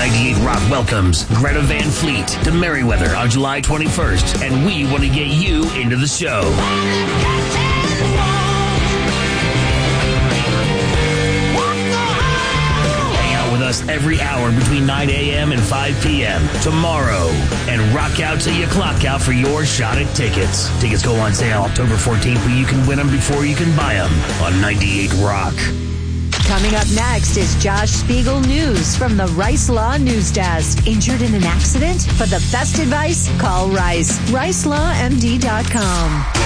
98 Rock welcomes Greta Van Fleet to Merriweather on July 21st, and we want to get you into the show. Hang out with us every hour between 9 a.m. and 5 p.m. tomorrow, and rock out till you clock out for your shot at tickets. Tickets go on sale October 14th, but you can win them before you can buy them on 98 Rock. Coming up next is Josh Spiegel News from the Rice Law News Desk. Injured in an accident? For the best advice, call Rice. RiceLawMD.com.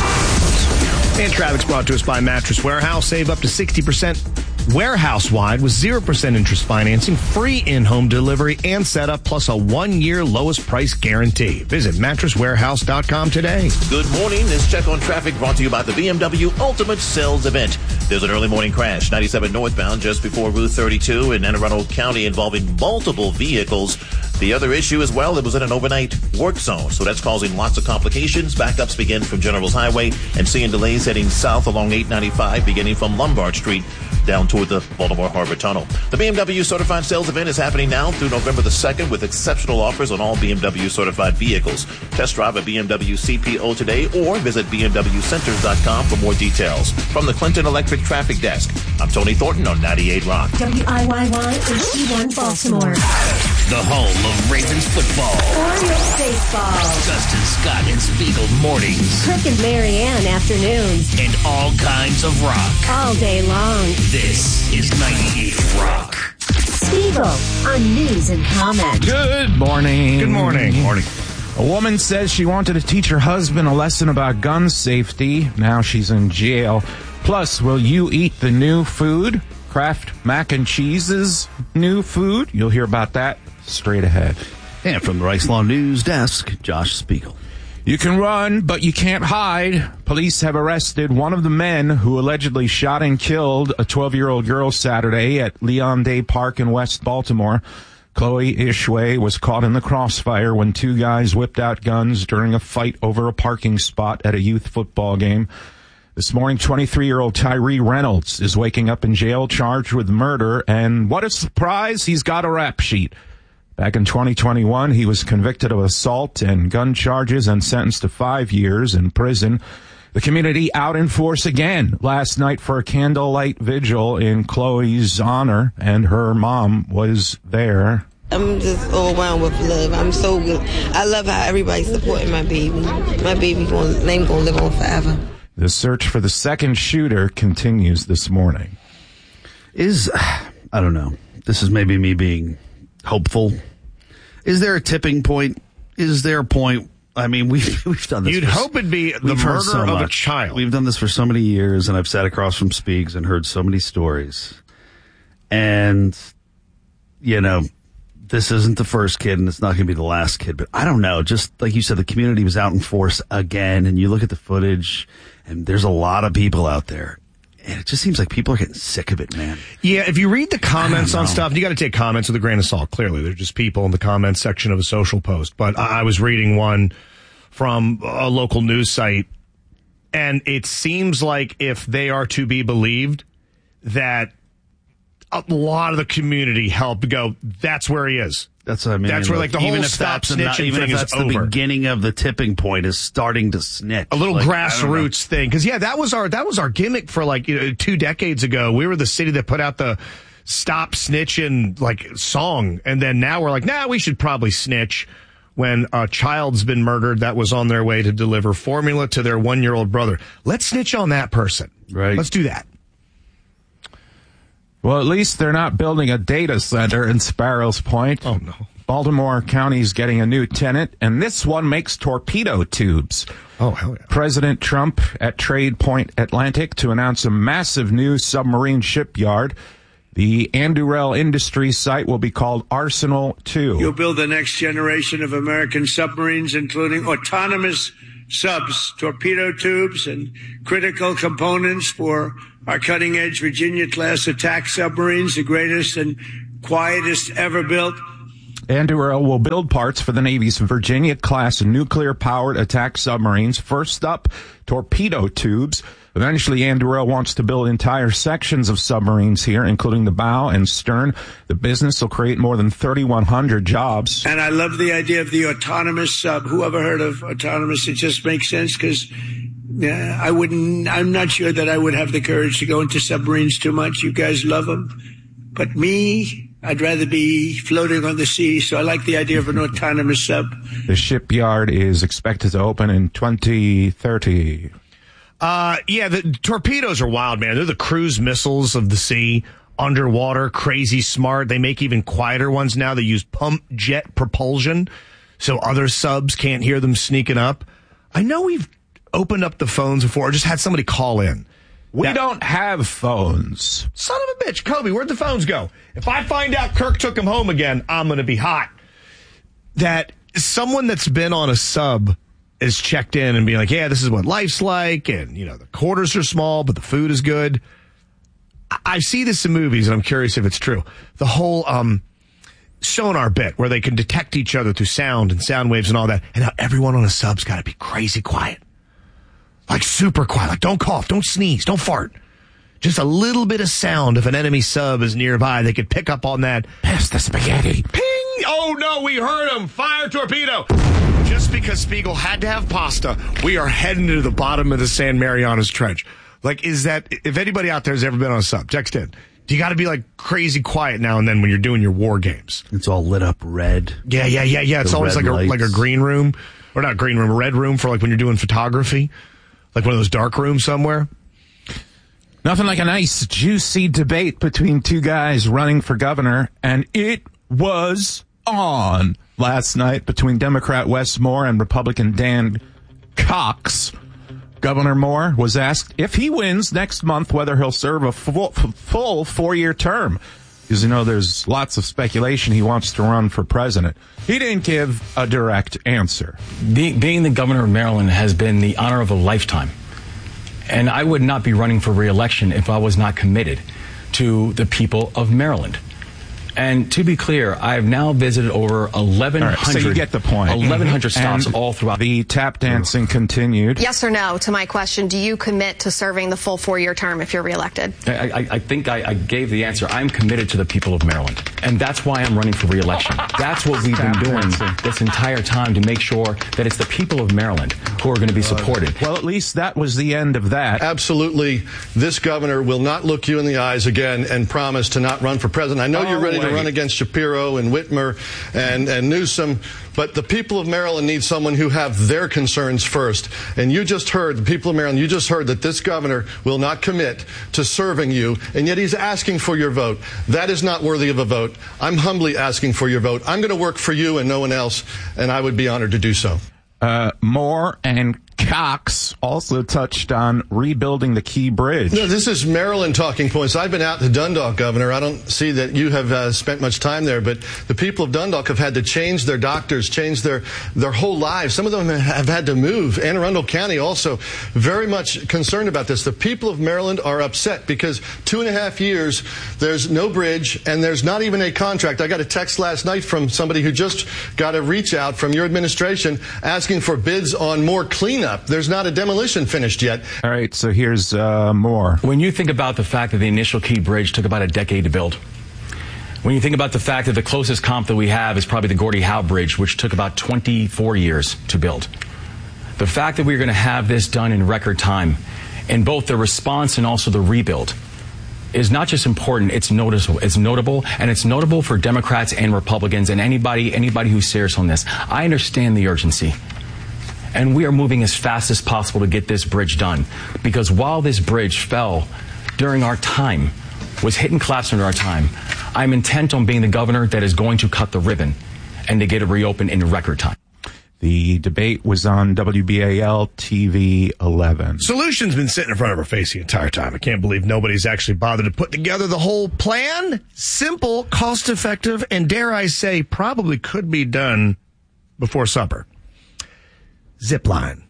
And traffic's brought to us by Mattress Warehouse. Save up to 60% warehouse-wide with 0% interest financing, free in-home delivery and setup, plus a 1-year lowest price guarantee. Visit mattresswarehouse.com today. Good morning. This check on traffic brought to you by the BMW Ultimate Sales Event. There's an early morning crash, 97 northbound, just before Route 32 in Anne Arundel County, involving multiple vehicles. The other issue as well, it was in an overnight work zone, so that's causing lots of complications. Backups begin from Generals Highway and seeing delays heading south along 895, beginning from Lombard Street down toward the Baltimore Harbor Tunnel. The BMW Certified Sales Event is happening now through November the 2nd with exceptional offers on all BMW certified vehicles. Test drive a BMW CPO today or visit BMWCenters.com for more details. From the Clinton Electric Traffic Desk, I'm Tony Thornton on 98 Rock. WIYY HD1 Baltimore. The home of Ravens football. Orioles baseball. Justin Scott and Spiegel mornings. Kirk and Marianne afternoons. And all kinds of rock. All day long. This is 98 Rock. Spiegel on news and comment. Good morning. Good morning. Morning. A woman says she wanted to teach her husband a lesson about gun safety. Now she's in jail. Plus, will you eat the new food? Kraft Mac and Cheese's new food? You'll hear about that straight ahead. And from the Rice Law News Desk, Josh Spiegel. You can run, but you can't hide. Police have arrested one of the men who allegedly shot and killed a 12-year-old girl Saturday at Leon Day Park in West Baltimore. Chloe Ishway was caught in the crossfire when two guys whipped out guns during a fight over a parking spot at a youth football game. This morning, 23-year-old Tyree Reynolds is waking up in jail charged with murder, and what a surprise, he's got a rap sheet. Back in 2021, he was convicted of assault and gun charges and sentenced to 5 years in prison. The community out in force again last night for a candlelight vigil in Chloe's honor, and her mom was there. I'm just overwhelmed with love. I'm so good. I love how everybody's supporting my baby. My baby's name gonna live on forever. The search for the second shooter continues this morning. I don't know. This is maybe me being hopeful. Is there a tipping point? Is there a point? I mean, we've done this. You'd hope it'd be the murder of a child. We've done this for so many years, and I've sat across from Speaks and heard so many stories. And, you know, this isn't the first kid, and it's not going to be the last kid. But I don't know. Just like you said, the community was out in force again, and you look at the footage, and there's a lot of people out there. And it just seems like people are getting sick of it, man. Yeah, if you read the comments on stuff, you got to take comments with a grain of salt. Clearly, they're just people in the comments section of a social post. But I was reading one from a local news site, and it seems like if they are to be believed, that a lot of the community helped go, that's where he is. That's what I mean. That's where, like, the whole stop snitching thing is over. The beginning of the tipping point is starting to snitch. A little grassroots thing. Because, yeah, that was our gimmick for, 2 decades ago. We were the city that put out the stop snitching, song. And then now we're like, we should probably snitch when a child's been murdered that was on their way to deliver formula to their 1-year-old brother. Let's snitch on that person. Right. Let's do that. Well, at least they're not building a data center in Sparrows Point. Oh, no. Baltimore County's getting a new tenant, and this one makes torpedo tubes. Oh, hell yeah. President Trump at Trade Point Atlantic to announce a massive new submarine shipyard. The Anduril Industries site will be called Arsenal 2. You'll build the next generation of American submarines, including autonomous subs, torpedo tubes, and critical components for our cutting-edge Virginia-class attack submarines, the greatest and quietest ever built. Anduril will build parts for the Navy's Virginia-class nuclear-powered attack submarines. First up, torpedo tubes. Eventually, Anduril wants to build entire sections of submarines here, including the bow and stern. The business will create more than 3,100 jobs. And I love the idea of the autonomous sub. Whoever heard of autonomous? It just makes sense because I'm not sure that I would have the courage to go into submarines too much. You guys love them. But me, I'd rather be floating on the sea. So I like the idea of an autonomous sub. The shipyard is expected to open in 2030. The torpedoes are wild, man. They're the cruise missiles of the sea, underwater, crazy smart. They make even quieter ones now. They use pump jet propulsion, so other subs can't hear them sneaking up. I know we've opened up the phones before, or just had somebody call in. We don't have phones. Son of a bitch. Kobe, where'd the phones go? If I find out Kirk took them home again, I'm going to be hot. That someone that's been on a sub is checked in and be like, yeah, this is what life's like, and, the quarters are small, but the food is good. I see this in movies, and I'm curious if it's true. The whole sonar bit where they can detect each other through sound and sound waves and all that, and how everyone on a sub's got to be crazy quiet. Like super quiet. Like don't cough, don't sneeze, don't fart. Just a little bit of sound if an enemy sub is nearby. They could pick up on that. Pass the spaghetti. Ping! Oh, no, we heard him. Fire torpedo. Just because Spiegel had to have pasta, we are heading to the bottom of the San Marianas Trench. Like, if anybody out there has ever been on a sub, text in. You got to be like crazy quiet now and then when you're doing your war games. It's all lit up red. Yeah. It's always like a green room. Or not green room, a red room for like when you're doing photography. Like one of those dark rooms somewhere. Nothing like a nice, juicy debate between two guys running for governor, and it was on last night between Democrat Wes Moore and Republican Dan Cox. Governor Moore was asked if he wins next month whether he'll serve a full 4-year term. Because, there's lots of speculation he wants to run for president. He didn't give a direct answer. Being the governor of Maryland has been the honor of a lifetime. And I would not be running for re-election if I was not committed to the people of Maryland. And to be clear, I've now visited over 1,100. Right, so you get the point. 1,100 stops all throughout. The tap dancing continued. Yes or no to my question, do you commit to serving the full 4-year term if you're reelected? I think I gave the answer. I'm committed to the people of Maryland. And that's why I'm running for re-election. That's what we've been doing this entire time to make sure that it's the people of Maryland who are going to be supported. Well, at least that was the end of that. Absolutely. This governor will not look you in the eyes again and promise to not run for president. I know you're ready to run against Shapiro and Whitmer and Newsom, but the people of Maryland need someone who have their concerns first. And you just heard, the people of Maryland, you just heard that this governor will not commit to serving you, and yet he's asking for your vote. That is not worthy of a vote. I'm humbly asking for your vote. I'm going to work for you and no one else, and I would be honored to do so. Moore and Cox also touched on rebuilding the Key Bridge. No, this is Maryland talking points. I've been out to Dundalk, Governor. I don't see that you have spent much time there, but the people of Dundalk have had to change their doctors, change their whole lives. Some of them have had to move. Anne Arundel County also very much concerned about this. The people of Maryland are upset because 2.5 years, there's no bridge, and there's not even a contract. I got a text last night from somebody who just got a reach out from your administration asking for bids on more cleanup. There's not a demolition finished yet. All right, so here's more. When you think about the fact that the initial Key Bridge took about a decade to build, when you think about the fact that the closest comp that we have is probably the Gordie Howe Bridge, which took about 24 years to build, the fact that we're going to have this done in record time, in both the response and also the rebuild, is not just important, it's noticeable. It's notable, and it's notable for Democrats and Republicans and anybody who's serious on this. I understand the urgency. And we are moving as fast as possible to get this bridge done. Because while this bridge fell during our time, was hit and collapsed during our time, I'm intent on being the governor that is going to cut the ribbon and to get it reopened in record time. The debate was on WBAL TV 11. Solution's been sitting in front of our face the entire time. I can't believe nobody's actually bothered to put together the whole plan. Simple, cost-effective, and dare I say, probably could be done before supper. Zipline.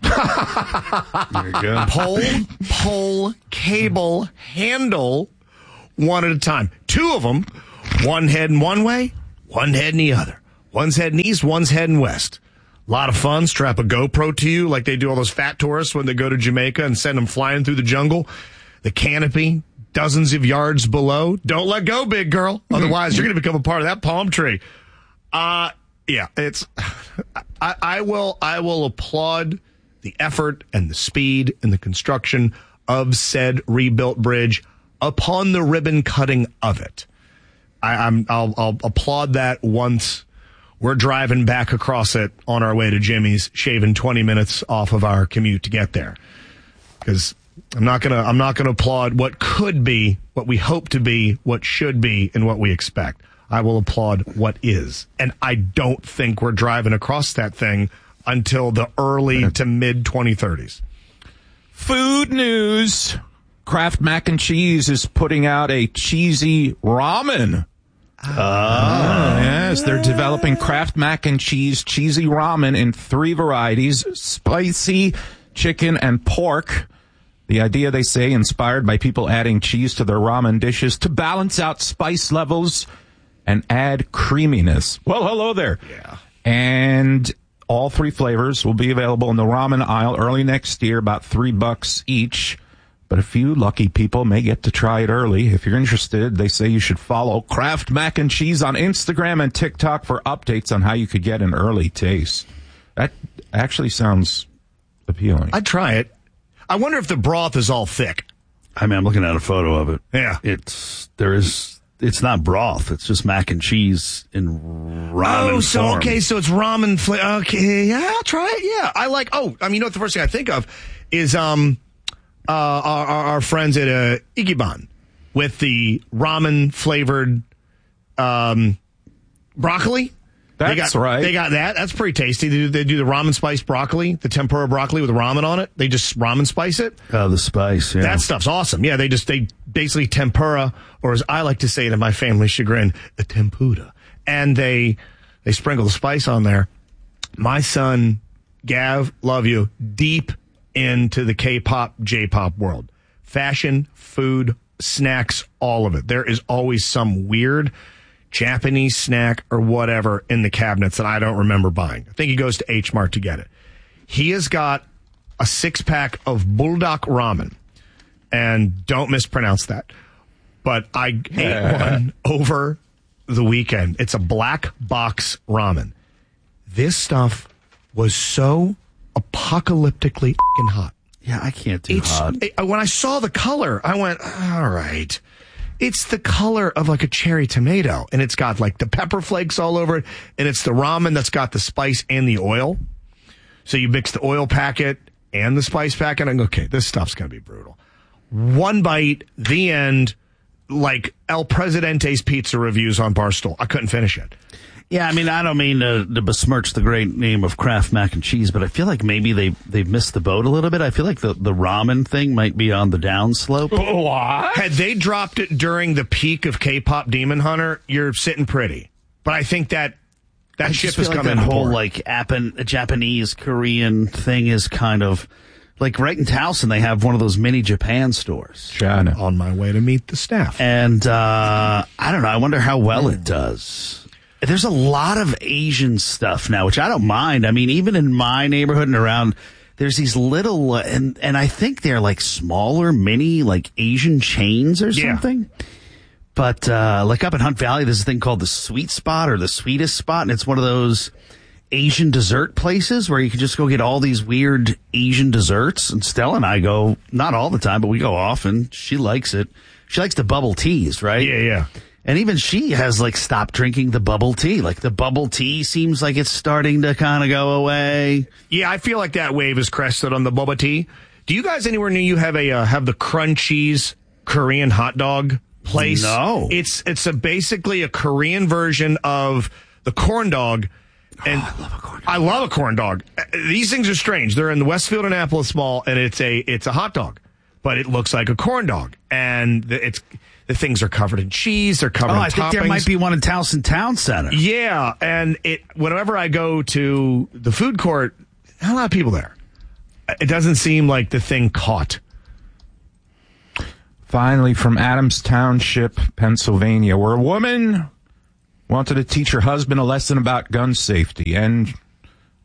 There you go. Pole, cable, handle, one at a time. 2 of them, one heading one way, one heading the other. One's heading east, one's heading west. A lot of fun. Strap a GoPro to you like they do all those fat tourists when they go to Jamaica and send them flying through the jungle. The canopy, dozens of yards below. Don't let go, big girl. Otherwise, you're going to become a part of that palm tree. Yeah, it's. I will applaud the effort and the speed and the construction of said rebuilt bridge upon the ribbon cutting of it. I'll applaud that once we're driving back across it on our way to Jimmy's, shaving 20 minutes off of our commute to get there. Because I'm not gonna applaud what could be, what we hope to be, what should be, and what we expect. I will applaud what is. And I don't think we're driving across that thing until the early to mid 2030s. Food news. Kraft Mac and Cheese is putting out a cheesy ramen. Yes, they're developing Kraft Mac and Cheese cheesy ramen in 3 varieties, spicy, chicken, and pork. The idea, they say, inspired by people adding cheese to their ramen dishes to balance out spice levels and add creaminess. Well, hello there. Yeah. And all 3 flavors will be available in the ramen aisle early next year, about $3 each. But a few lucky people may get to try it early. If you're interested, they say you should follow Kraft Mac and Cheese on Instagram and TikTok for updates on how you could get an early taste. That actually sounds appealing. I'd try it. I wonder if the broth is all thick. I mean, I'm looking at a photo of it. Yeah. It's not broth. It's just mac and cheese in ramen form. Okay, so it's ramen flavor. Okay, yeah, I'll try it. Yeah, I like. You know what? The first thing I think of is our friends at Ikiban with the ramen flavored broccoli. That's right. They got that. That's pretty tasty. They do the ramen spiced broccoli, the tempura broccoli with ramen on it. They just ramen spice it. Oh, the spice, yeah. That stuff's awesome. Yeah, they basically tempura, or as I like to say to my family's chagrin, a tempura. And they sprinkle the spice on there. My son, Gav, love you, deep into the K-pop, J-pop world. Fashion, food, snacks, all of it. There is always some weird Japanese snack or whatever in the cabinets that I don't remember buying. I think he goes to H Mart to get it. He has got a 6-pack of buldak ramen. And don't mispronounce that. But I ate one over the weekend. It's a black box ramen. This stuff was so apocalyptically f***ing hot. Yeah, I can't do hot. When I saw the color, I went, all right. It's the color of like a cherry tomato, and it's got like the pepper flakes all over it, and it's the ramen that's got the spice and the oil. So you mix the oil packet and the spice packet, and I go, okay, this stuff's going to be brutal. One bite, the end, like El Presidente's pizza reviews on Barstool. I couldn't finish it. Yeah, I mean, I don't mean to besmirch the great name of Kraft Mac and Cheese, but I feel like maybe they've missed the boat a little bit. I feel like the ramen thing might be on the downslope. What? Had they dropped it during the peak of K-pop Demon Hunter, you're sitting pretty. But I think that ship is coming. That whole like Japanese Korean thing is kind of like right in Towson. They have one of those mini Japan stores. China. On my way to meet the staff, and I don't know. I wonder how well it does. There's a lot of Asian stuff now, which I don't mind. I mean, even in my neighborhood and around, there's these little, and I think they're like smaller, mini, like Asian chains or something. Yeah. But, like up in Hunt Valley, there's a thing called the Sweet Spot or the Sweetest Spot, and it's one of those Asian dessert places where you can just go get all these weird Asian desserts. And Stella and I go, not all the time, but we go often. She likes it. She likes the bubble teas, right? Yeah, yeah. And even she has, like, stopped drinking the bubble tea. Like, the bubble tea seems like it's starting to kind of go away. Yeah, I feel like that wave is crested on the boba tea. Do you guys anywhere near you have have the Crunchies Korean hot dog place? No. It's basically a Korean version of the corn dog. And I love a corn dog. These things are strange. They're in the Westfield Annapolis Mall, and it's a hot dog, but it looks like a corn dog. And the things are covered in cheese. They're covered in toppings. I think there might be one in Towson Town Center. Yeah, and whenever I go to the food court, not a lot of people there. It doesn't seem like the thing caught. Finally, from Adams Township, Pennsylvania, where a woman wanted to teach her husband a lesson about gun safety. And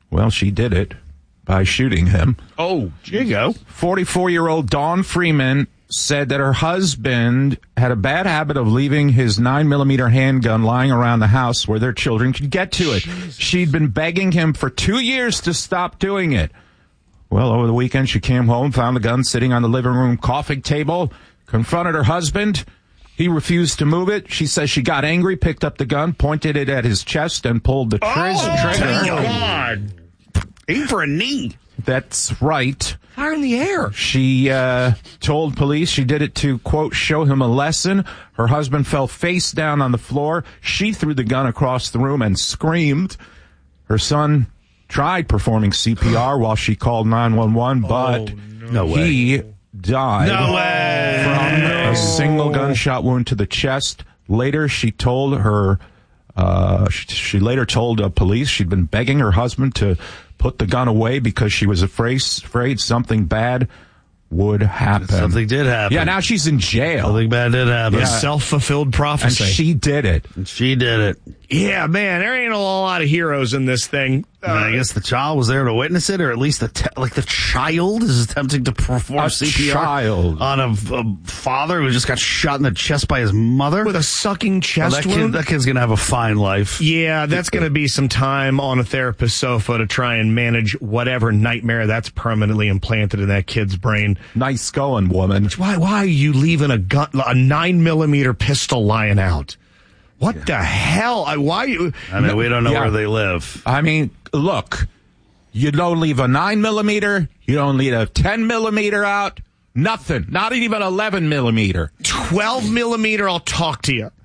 Well, she did it by shooting him. Oh, there you go. 44-year-old Dawn Freeman said that her husband had a bad habit of leaving his 9mm handgun lying around the house where their children could get to it. Jesus. She'd been begging him for 2 years to stop doing it. Well, over the weekend, she came home, found the gun sitting on the living room coffee table, confronted her husband. He refused to move it. She says she got angry, picked up the gun, pointed it at his chest, and pulled the trigger. Oh, God. Aim for a knee. That's right. Fire in the air. She told police she did it to, quote, show him a lesson. Her husband fell face down on the floor. She threw the gun across the room and screamed. Her son tried performing CPR while she called 911, but he died from a single gunshot wound to the chest. Later, she told her, she later told police she'd been begging her husband to put the gun away because she was afraid something bad would happen. Something did happen. Yeah, now she's in jail. Something bad did happen. Yeah. Self-fulfilled prophecy. And she did it. Yeah, man, there ain't a lot of heroes in this thing. I guess the child was there to witness it, or at least the child is attempting to perform CPR on a father who just got shot in the chest by his mother with a sucking chest wound. That kid's gonna have a fine life. Yeah, that's gonna be some time on a therapist's sofa to try and manage whatever nightmare that's permanently implanted in that kid's brain. Nice going, woman. Why are you leaving a 9mm pistol lying out? What the hell? Why you? I mean, we don't know where they live. I mean, look, you don't leave a 9mm, you don't leave a 10mm out, nothing. Not even 11mm. 12mm, I'll talk to you.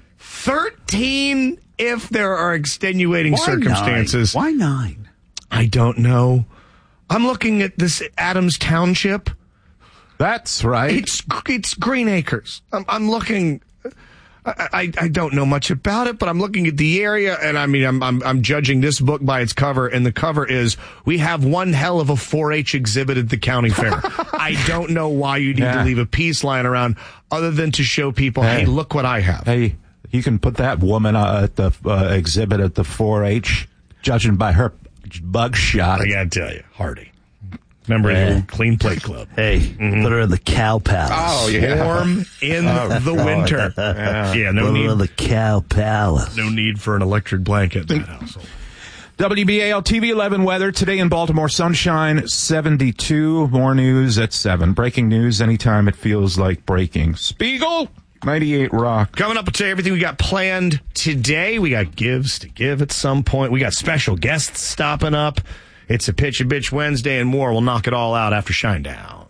13 if there are extenuating circumstances. Why 9? I don't know. I'm looking at this Adams Township. That's right. It's Green Acres. I'm looking. I don't know much about it, but I'm looking at the area, and I mean, I'm judging this book by its cover, and the cover is, we have one hell of a 4-H exhibit at the county fair. I don't know why you need to leave a piece lying around other than to show people, hey, look what I have. Hey, you can put that woman at the exhibit at the 4-H, judging by her bug shot. I gotta tell you, Hardy. Remember the old Clean Plate Club. Hey, put her in the Cow Palace. Oh, yeah. Warm in the winter. No put need. Her in the Cow Palace. No need for an electric blanket in that household. WBAL TV 11 weather. Today in Baltimore, sunshine, 72. More news at 7. Breaking news anytime it feels like breaking. Spiegel, 98 Rock. Coming up, I'll tell you everything we got planned today. We got gives to give at some point. We got special guests stopping up. It's a Pitch a Bitch Wednesday and more. We'll knock it all out after Shinedown.